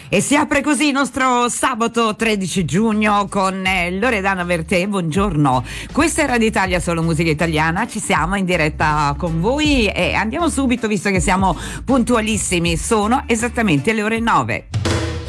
E si apre così il nostro sabato 13 giugno con Loredana Bertè. Buongiorno, questa è Radio Italia, solo musica italiana. Ci siamo in diretta con voi e andiamo subito, visto che siamo puntualissimi. Sono esattamente le ore 9.